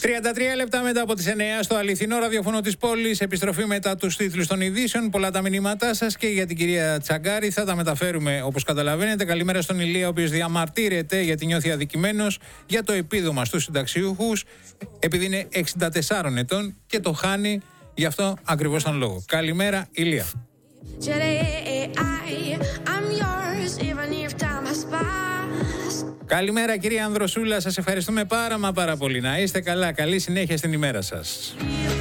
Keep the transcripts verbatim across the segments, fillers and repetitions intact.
τριάντα τρία λεπτά μετά από τις εννιά στο αληθινό ραδιοφωνό της πόλης. Επιστροφή μετά τους τίτλους των ειδήσεων. Πολλά τα μηνύματά σας και για την κυρία Τσαγκάρη θα τα μεταφέρουμε όπως καταλαβαίνετε. Καλημέρα στον Ηλία, ο οποίος διαμαρτύρεται γιατί νιώθει αδικημένος για το επίδομα στους συνταξιούχους, επειδή είναι εξήντα τεσσάρων ετών και το χάνει γι' αυτό ακριβώς τον λόγο. Καλημέρα, Ηλία. Καλημέρα κυρία Ανδροσούλα, σας ευχαριστούμε πάρα μα πάρα πολύ. Να είστε καλά, καλή συνέχεια στην ημέρα σας.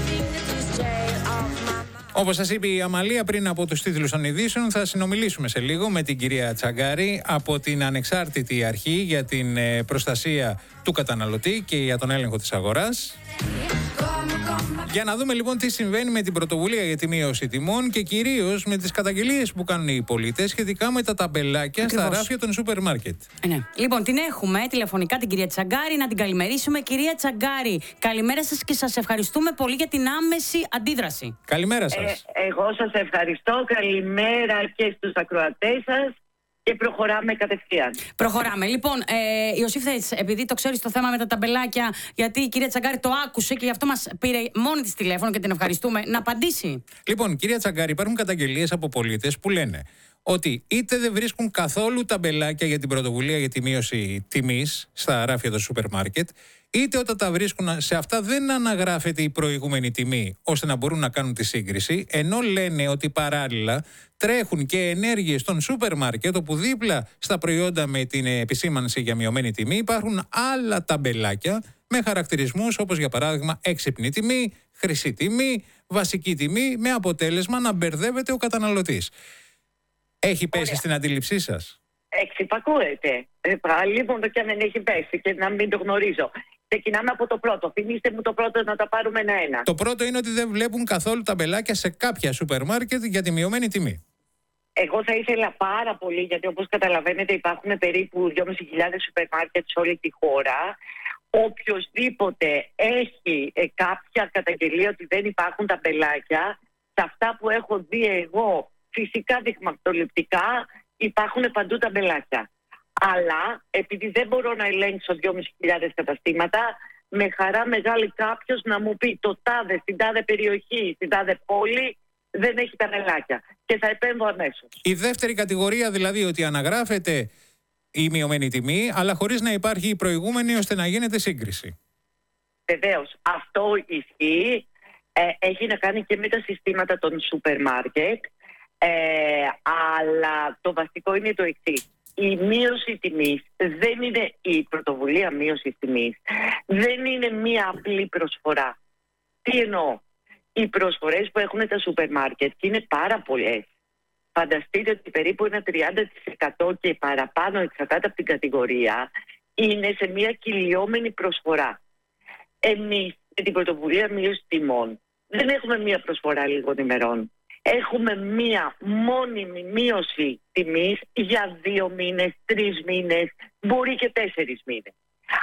Όπως σας είπε η Αμαλία πριν από τους τίτλους των ειδήσεων, θα συνομιλήσουμε σε λίγο με την κυρία Τσαγκάρη από την Ανεξάρτητη Αρχή για την προστασία του καταναλωτή και για τον έλεγχο της αγοράς. Για να δούμε λοιπόν τι συμβαίνει με την πρωτοβουλία για τη μείωση τιμών και κυρίως με τις καταγγελίες που κάνουν οι πολίτες σχετικά με τα ταμπελάκια Ακριβώς. στα ράφια των σούπερ μάρκετ. Ναι. Λοιπόν, την έχουμε τηλεφωνικά την κυρία Τσαγκάρη, να την καλημερίσουμε. Κυρία Τσαγκάρη, καλημέρα σας και σας ευχαριστούμε πολύ για την άμεση αντίδραση. Καλημέρα σας. Ε, εγώ σας ευχαριστώ. Καλημέρα και στους ακροατές σας. Και προχωράμε κατευθείαν. Προχωράμε. Λοιπόν, ε, Ιωσήφ Θέτς, επειδή το ξέρεις το θέμα με τα ταμπελάκια, γιατί η κυρία Τσαγκάρη το άκουσε και γι' αυτό μας πήρε μόνη της τηλέφωνο και την ευχαριστούμε, να απαντήσει. Λοιπόν, κυρία Τσαγκάρη, υπάρχουν καταγγελίες από πολίτες που λένε ότι είτε δεν βρίσκουν καθόλου ταμπελάκια για την πρωτοβουλία για τη μείωση τιμής στα ράφια των σούπερ μάρκετ, είτε όταν τα βρίσκουν σε αυτά δεν αναγράφεται η προηγούμενη τιμή ώστε να μπορούν να κάνουν τη σύγκριση, ενώ λένε ότι παράλληλα τρέχουν και ενέργειες των σούπερ μάρκετ όπου δίπλα στα προϊόντα με την επισήμανση για μειωμένη τιμή υπάρχουν άλλα ταμπελάκια με χαρακτηρισμούς όπως για παράδειγμα έξυπνη τιμή, χρυσή τιμή, βασική τιμή, με αποτέλεσμα να μπερδεύεται ο καταναλωτής. Έχει πέσει Ωραία. στην αντίληψή σας? Εξυπακούεται. Ε, πάλι μόνο και αν δεν έχει πέσει και να μην το γνωρίζω. Ξεκινάμε από το πρώτο. Θυμήστε μου το πρώτο να τα πάρουμε ένα-ένα. Το πρώτο είναι ότι δεν βλέπουν καθόλου ταμπελάκια σε κάποια σούπερ μάρκετ για τη μειωμένη τιμή. Εγώ θα ήθελα πάρα πολύ, γιατί όπως καταλαβαίνετε υπάρχουν περίπου δυόμισι χιλιάδες σούπερ μάρκετ σε όλη τη χώρα. Οποιοςδήποτε έχει ε, κάποια καταγγελία ότι δεν υπάρχουν ταμπελάκια, σε αυτά που έχω δει εγώ, φυσικά δειγματοληπτικά, υπάρχουν παντού ταμπελάκια. Αλλά επειδή δεν μπορώ να ελέγξω δυόμισι χιλιάδες καταστήματα, με χαρά μεγάλη κάποιος να μου πει το τάδε, στην τάδε περιοχή, στην τάδε πόλη δεν έχει ταμπελάκια. Και θα επέμβω αμέσως. Η δεύτερη κατηγορία δηλαδή ότι αναγράφεται η μειωμένη τιμή, αλλά χωρίς να υπάρχει η προηγούμενη ώστε να γίνεται σύγκριση. Βεβαίως, αυτό ισχύει. Ε, έχει να κάνει και με τα συστήματα των σούπερ μάρκετ. Ε, αλλά το βασικό είναι το εξής. Η μείωση τιμής δεν είναι η πρωτοβουλία μείωσης τιμής. Δεν είναι μία απλή προσφορά. Τι εννοώ? Οι προσφορές που έχουν τα σούπερ μάρκετ και είναι πάρα πολλές. Φανταστείτε ότι περίπου ένα τριάντα τοις εκατό και παραπάνω, εξαρτάται από την κατηγορία, είναι σε μία κυλιόμενη προσφορά. Εμείς με την πρωτοβουλία μείωσης τιμών δεν έχουμε μία προσφορά λίγων ημερών. Έχουμε μία μόνιμη μείωση τιμής για δύο μήνες, τρεις μήνες, μπορεί και τέσσερις μήνες.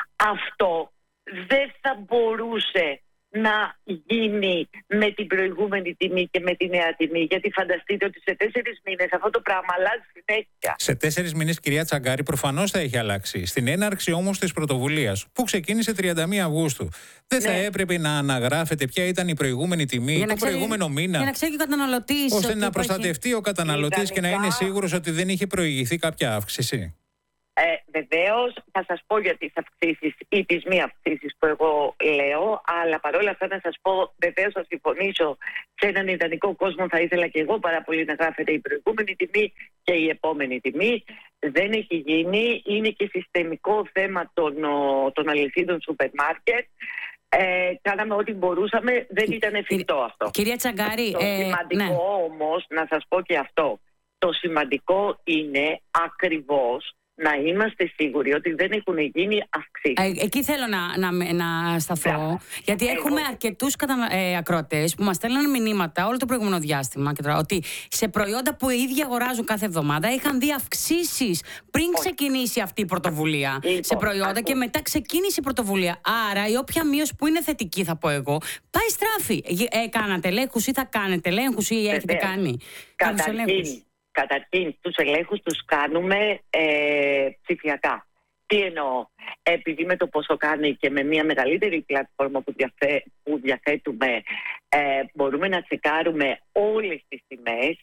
Αυτό δεν θα μπορούσε να γίνει με την προηγούμενη τιμή και με τη νέα τιμή, γιατί φανταστείτε ότι σε τέσσερις μήνες αυτό το πράγμα αλλάζει συνέχεια. Σε τέσσερις μήνες, κυρία Τσαγκάρη, προφανώς θα έχει αλλάξει. Στην έναρξη όμως της πρωτοβουλίας, που ξεκίνησε τριάντα μία Αυγούστου, δεν ναι. θα έπρεπε να αναγράφεται ποια ήταν η προηγούμενη τιμή το προηγούμενο μήνα, για να ξέρει ο καταναλωτής, ώστε να προστατευτεί ο καταναλωτής και να είναι σίγουρος ότι δεν είχε προηγηθεί κάποια αύξηση? Ε, βεβαίως θα σας πω για τις αυξήσεις ή τις μη αυξήσεις που εγώ λέω, αλλά παρόλα αυτά να σας πω, βεβαίως θα συμφωνήσω, σε έναν ιδανικό κόσμο θα ήθελα και εγώ πάρα πολύ να γράφεται η προηγούμενη τιμή και η επόμενη τιμή. Δεν έχει γίνει, είναι και συστημικό θέμα των, των αλυσίδων σούπερ μάρκετ. Ε, κάναμε ό,τι μπορούσαμε, δεν ήταν εφικτό αυτό. Κυρία Τσαγκάρη, το ε, σημαντικό ναι. όμως, να σας πω και αυτό, το σημαντικό είναι ακριβώς να είμαστε σίγουροι ότι δεν έχουν γίνει αυξήσεις. Ε, εκεί θέλω να, να, να σταθώ. Yeah. Γιατί Εγώ... έχουμε αρκετούς κατα... ε, ακροατές που μας στέλνουν μηνύματα όλο το προηγούμενο διάστημα και τώρα, ότι σε προϊόντα που οι ίδιοι αγοράζουν κάθε εβδομάδα είχαν δει αυξήσεις πριν Όχι. ξεκινήσει αυτή η πρωτοβουλία. Λοιπόν, σε προϊόντα αυτό. Και μετά ξεκίνησε η πρωτοβουλία. Άρα η όποια μείωση που είναι θετική, θα πω εγώ, πάει στράφη. Ε, κάνατε ελέγχους ή θα κάνετε ελέγχους ή έχετε κάνει κάποιους ελέγχους? Καταρχήν, τους ελέγχους τους κάνουμε ε, ψηφιακά. Τι εννοώ? Επειδή με το πόσο κάνει και με μια μεγαλύτερη πλατφόρμα που, διαθέ, που διαθέτουμε ε, μπορούμε να τσεκάρουμε όλες τις τιμές,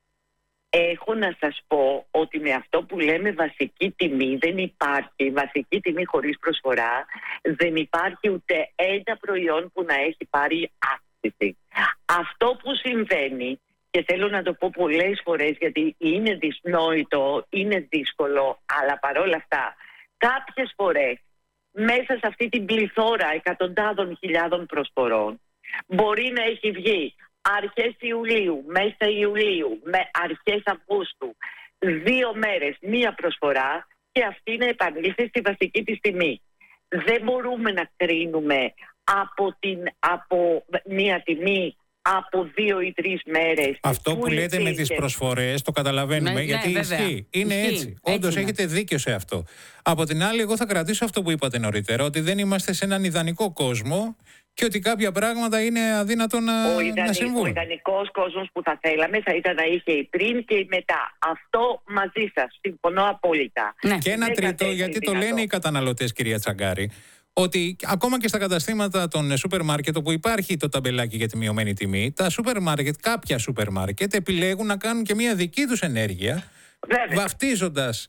έχω να σας πω ότι με αυτό που λέμε βασική τιμή δεν υπάρχει, βασική τιμή χωρίς προσφορά, δεν υπάρχει ούτε ένα προϊόν που να έχει πάρει αύξηση. Αυτό που συμβαίνει, και θέλω να το πω πολλές φορές γιατί είναι δυσνόητο, είναι δύσκολο, αλλά παρόλα αυτά κάποιες φορές μέσα σε αυτή την πληθώρα εκατοντάδων χιλιάδων προσφορών μπορεί να έχει βγει αρχές Ιουλίου, μέσα Ιουλίου, με αρχές Αυγούστου, δύο μέρες μία προσφορά και αυτή να επανήλθε στη βασική της τιμή. Δεν μπορούμε να κρίνουμε από, την, από μία τιμή από δύο ή τρεις μέρες. Αυτό που, που λέτε με τις προσφορές το καταλαβαίνουμε, ναι, γιατί ναι, ισχύει. Είναι ισχύει. έτσι. Όντως έχετε δίκιο σε αυτό. Από την άλλη, εγώ θα κρατήσω αυτό που είπατε νωρίτερα, ότι δεν είμαστε σε έναν ιδανικό κόσμο και ότι κάποια πράγματα είναι αδύνατο να, ο ιδανικός, να συμβούν. Ο ιδανικός κόσμος που θα θέλαμε θα ήταν να είχε η πριν και η μετά. Αυτό μαζί σας. Συμφωνώ απόλυτα. Ναι. Και ένα δεν τρίτο, γιατί το λένε οι καταναλωτές, κυρία Τσαγκάρη, ότι ακόμα και στα καταστήματα των σούπερ μάρκετ όπου υπάρχει το ταμπελάκι για τη μειωμένη τιμή, τα σούπερ μάρκετ, κάποια σούπερ μάρκετ επιλέγουν να κάνουν και μια δική τους ενέργεια, βαφτίζοντας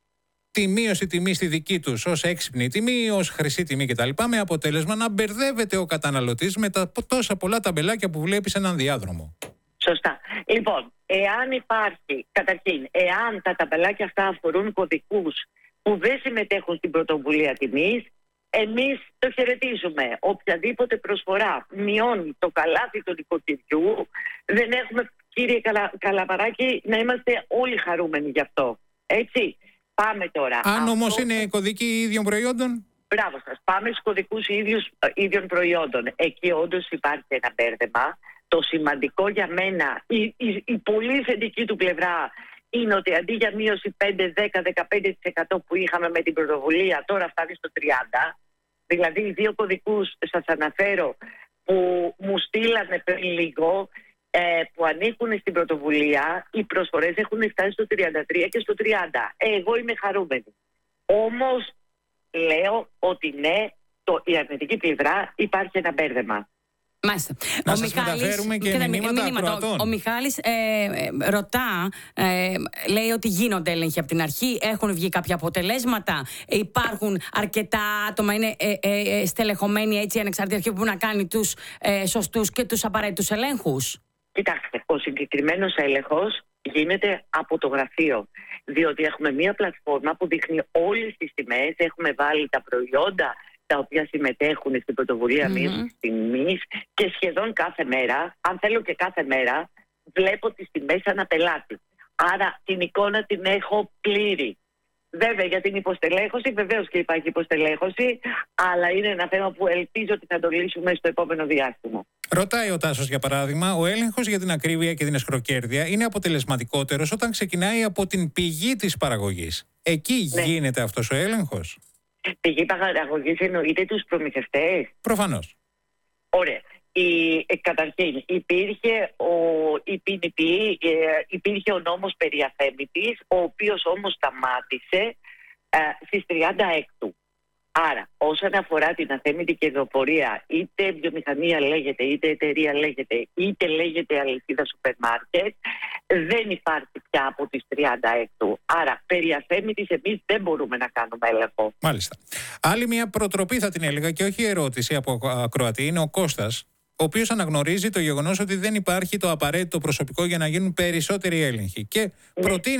τη μείωση τιμή στη δική τους ως έξυπνη τιμή, ως χρυσή τιμή κτλ. Με αποτέλεσμα να μπερδεύεται ο καταναλωτής με τα τόσα πολλά ταμπελάκια που βλέπει σε έναν διάδρομο. Σωστά. Λοιπόν, εάν υπάρχει, καταρχήν, εάν τα ταμπελάκια αυτά αφορούν κωδικούς που δεν συμμετέχουν στην πρωτοβουλία τιμής, εμείς το χαιρετίζουμε. Οποιαδήποτε προσφορά μειώνει το καλάθι του νοικοκυριού, δεν έχουμε, κύριε Καλα, Καλαμαράκη, να είμαστε όλοι χαρούμενοι γι' αυτό. Έτσι. Πάμε τώρα. Αν όμως είναι κωδικοί ίδιων προϊόντων. Μπράβο σας. Πάμε στους κωδικούς ίδιους, ίδιων προϊόντων. Εκεί όντως υπάρχει ένα μπέρδεμα. Το σημαντικό για μένα, η, η, η πολύ θετική του πλευρά, είναι ότι αντί για μείωση πέντε, δέκα, δεκαπέντε τοις εκατό που είχαμε με την πρωτοβουλία, τώρα φτάνει στο τριάντα τοις εκατό. Δηλαδή οι δύο κωδικούς σας αναφέρω που μου στείλανε πριν λίγο, ε, που ανήκουν στην πρωτοβουλία, οι προσφορές έχουν φτάσει στο τριάντα τρία και στο τριάντα. Ε, εγώ είμαι χαρούμενη. Όμως λέω ότι ναι, το, η αρνητική πλευρά υπάρχει ένα μπέρδεμα. Μάλιστα. Να ο σας Μιχάλης, μεταφέρουμε και μηνύματα ακροατών. Ο, ο Μιχάλης ε, ε, ρωτά, ε, λέει ότι γίνονται έλεγχοι από την αρχή, έχουν βγει κάποια αποτελέσματα, υπάρχουν αρκετά άτομα, είναι ε, ε, στελεχωμένοι έτσι ανεξάρτητοι αρχή που μπορούν να κάνει τους ε, σωστούς και τους απαραίτητους ελέγχους. Κοιτάξτε, ο συγκεκριμένος έλεγχος γίνεται από το γραφείο, διότι έχουμε μία πλατφόρμα που δείχνει όλες τις τιμές, έχουμε βάλει τα προϊόντα τα οποία συμμετέχουν στην πρωτοβουλία mm-hmm. μείωσης τιμής και σχεδόν κάθε μέρα, αν θέλω και κάθε μέρα, βλέπω τις τιμές ανά πελάτη. Άρα την εικόνα την έχω πλήρη. Βέβαια για την υποστελέχωση, βεβαίως και υπάρχει υποστελέχωση, αλλά είναι ένα θέμα που ελπίζω ότι θα το λύσουμε στο επόμενο διάστημα. Ρωτάει ο Τάσος, για παράδειγμα, ο έλεγχος για την ακρίβεια και την εσχροκέρδεια είναι αποτελεσματικότερος όταν ξεκινάει από την πηγή της παραγωγής. Εκεί ναι. γίνεται αυτός ο έλεγχος. Πηγή παραγωγής εννοείται τους προμηθευτές. Προφανώς. Ωραία. Η, ε, καταρχήν υπήρχε ο, η πι εν πι, ε, υπήρχε ο νόμος περί αθέμητης, ο οποίος όμως σταμάτησε ε, στις τριάντα έκτου. Άρα, όσον αφορά την αθέμητη κερδοφορία, είτε βιομηχανία λέγεται, είτε εταιρεία λέγεται, είτε λέγεται αλυσίδα σούπερ μάρκετ, δεν υπάρχει πια από τις τριάντα έκτου. Άρα, περί αθέμητης εμείς δεν μπορούμε να κάνουμε έλεγχο. Μάλιστα. Άλλη μια προτροπή θα την έλεγα και όχι ερώτηση από ακροατή, είναι ο Κώστας, ο οποίος αναγνωρίζει το γεγονός ότι δεν υπάρχει το απαραίτητο προσωπικό για να γίνουν περισσότεροι έλεγχοι και προτείνει